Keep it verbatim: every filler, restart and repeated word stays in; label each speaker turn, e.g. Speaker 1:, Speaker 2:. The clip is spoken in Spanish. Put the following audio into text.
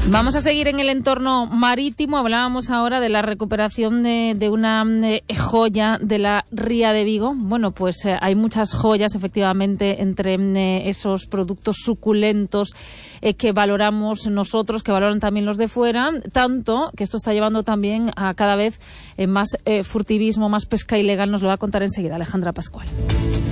Speaker 1: Vamos a seguir en el entorno marítimo. Hablábamos ahora de la recuperación de, de una eh, joya de la Ría de Vigo. Bueno, pues eh, hay muchas joyas, efectivamente, entre eh, esos productos suculentos eh, que valoramos nosotros, que valoran también los de fuera, tanto que esto está llevando también a cada vez eh, más eh, furtivismo, más pesca ilegal. Nos lo va a contar enseguida Alejandra Pascual.